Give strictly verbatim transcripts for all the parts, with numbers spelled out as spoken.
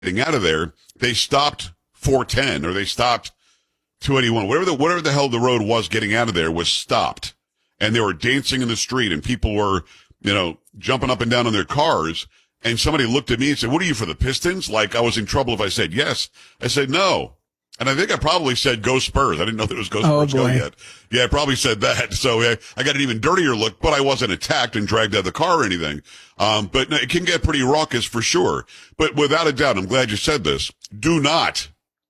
getting out of there, they stopped four ten or they stopped two eighty-one. Whatever the, whatever the hell the road was getting out of there was stopped. And they were dancing in the street and people were, you know, jumping up and down in their cars. And somebody looked at me and said, what are you, for the Pistons? Like I was in trouble if I said yes. I said no. And I think I probably said go Spurs. I didn't know there was go Spurs oh, go yet. Yeah, I probably said that. So uh, I got an even dirtier look, but I wasn't attacked and dragged out of the car or anything. Um, but no, it can get pretty raucous for sure. But without a doubt, I'm glad you said this. Do not,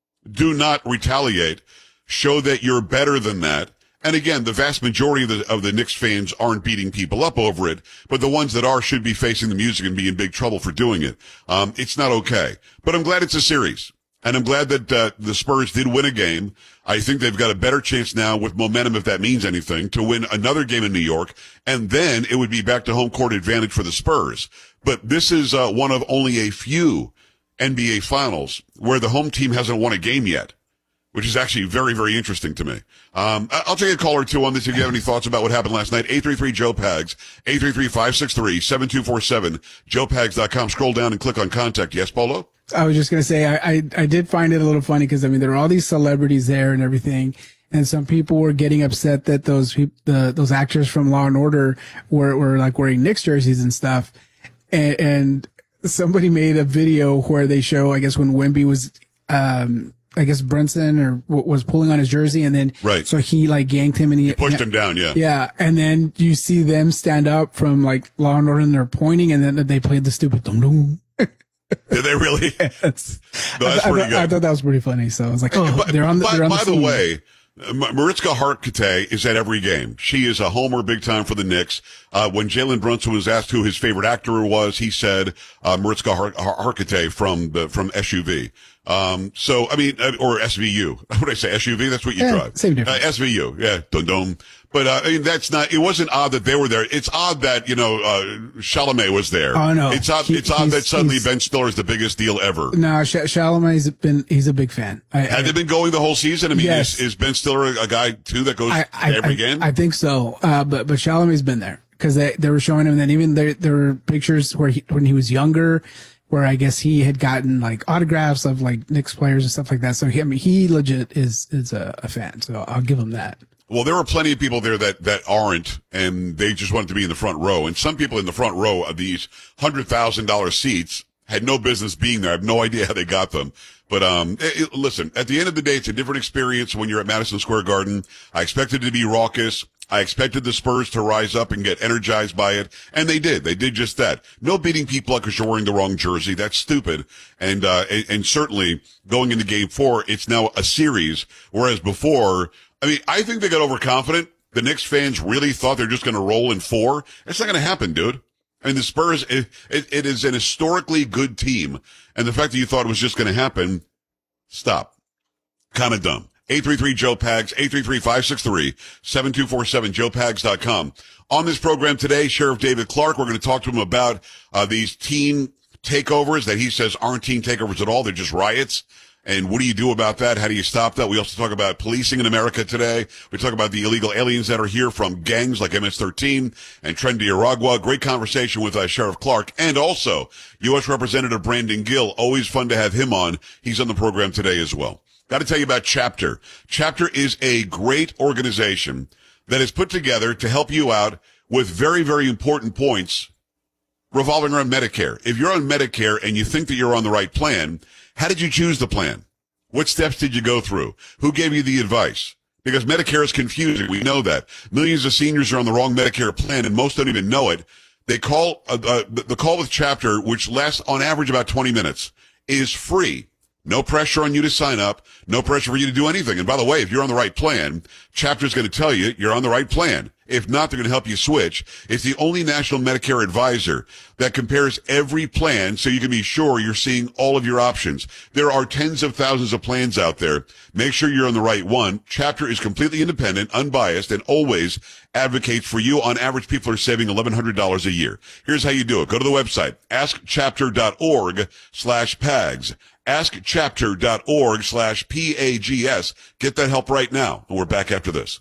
do not retaliate. Show that you're better than that. And again, the vast majority of the, of the Knicks fans aren't beating people up over it, but the ones that are should be facing the music and be in big trouble for doing it. Um, it's not okay. But I'm glad it's a series. And I'm glad that uh, the Spurs did win a game. I think they've got a better chance now with momentum, if that means anything, to win another game in New York. And then it would be back to home court advantage for the Spurs. But this is uh, one of only a few N B A finals where the home team hasn't won a game yet, which is actually very, very interesting to me. Um, I'll take a call or two on this if you have any thoughts about what happened last night. eight three three, Joe Pags, eight three three, five six three, seven two four seven, joe pags dot com. Scroll down and click on contact. Yes, Polo? I was just going to say, I, I, I did find it a little funny because, I mean, there were all these celebrities there and everything. And some people were getting upset that those people, the, those actors from Law and Order were, were like wearing Knicks jerseys and stuff. And, and somebody made a video where they show, I guess, when Wemby was, um, I guess Brunson or w- was pulling on his jersey, and then right. So he like yanked him and he, he pushed yeah, him down. Yeah, yeah. And then you see them stand up from like Law and Order, and they're pointing, and then they played the stupid dum dum. Did they really? Yes. No, that's I, pretty I, good. I thought that was pretty funny. So I was like, oh, by, they're on the. By, they're on by the, the way, Mariska Hargitay is at every game. She is a homer big time for the Knicks. Uh, when Jalen Brunson was asked who his favorite actor was, he said, uh, Mariska Har- Hargitay from the, from S U V. Um, so, I mean, uh, or S V U. What did I say? S U V? That's what you yeah, drive. Same difference. Uh, S V U. Yeah. Dum dum. But, uh, I mean, that's not, it wasn't odd that they were there. It's odd that, you know, uh, Chalamet was there. Oh, no. It's odd, He, it's odd that suddenly Ben Stiller is the biggest deal ever. No, Sh- Chalamet's been, he's a big fan. I, Have I, they been going the whole season? I mean, yes. is, is Ben Stiller a, a guy, too, that goes I, I, every I, game? I think so. Uh, but, but Chalamet's been there because they, they were showing him that even there, there were pictures where he, when he was younger, where I guess he had gotten like autographs of like Knicks players and stuff like that. So he, I mean, he legit is, is a, a fan. So I'll give him that. Well, there were plenty of people there that, that aren't, and they just wanted to be in the front row. And some people in the front row of these one hundred thousand dollars seats had no business being there. I have no idea how they got them. But, um, it, it, listen, at the end of the day, it's a different experience when you're at Madison Square Garden. I expected it to be raucous. I expected the Spurs to rise up and get energized by it. And they did. They did just that. No beating people up because you're wearing the wrong jersey. That's stupid. And, uh, and, and certainly going into game four, it's now a series. Whereas before, I mean, I think they got overconfident. The Knicks fans really thought they're just going to roll in four. It's not going to happen, dude. I mean, the Spurs, it, it, it is an historically good team. And the fact that you thought it was just going to happen, stop. Kind of dumb. eight three three, Joe Pags, eight three three, five six three, seven two four seven, joe pags dot com. On this program today, Sheriff David Clark, we're going to talk to him about uh, these teen takeovers that he says aren't teen takeovers at all. They're just riots. And what do you do about that? How do you stop that? We also talk about policing in America today. We talk about the illegal aliens that are here from gangs like M S thirteen and Tren de Aragua. Great conversation with uh, Sheriff Clark and also U S Representative Brandon Gill. Always fun to have him on. He's on the program today as well. Got to tell you about Chapter. Chapter is a great organization that is put together to help you out with very, very important points revolving around Medicare. If you're on Medicare and you think that you're on the right plan, how did you choose the plan? What steps did you go through? Who gave you the advice? Because Medicare is confusing. We know that. Millions of seniors are on the wrong Medicare plan, and most don't even know it. They call, uh, uh, the call with Chapter, which lasts on average about twenty minutes, is free. No pressure on you to sign up. No pressure for you to do anything. And by the way, if you're on the right plan, Chapter's going to tell you you're on the right plan. If not, they're going to help you switch. It's the only national Medicare advisor that compares every plan so you can be sure you're seeing all of your options. There are tens of thousands of plans out there. Make sure you're on the right one. Chapter is completely independent, unbiased, and always advocates for you. On average, people are saving eleven hundred dollars a year. Here's how you do it. Go to the website, ask chapter dot org slash pags. ask chapter dot org slash P A G S. Get that help right now. And we're back after this.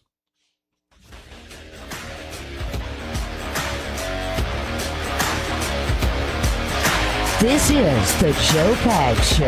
This is the Joe Pags Show.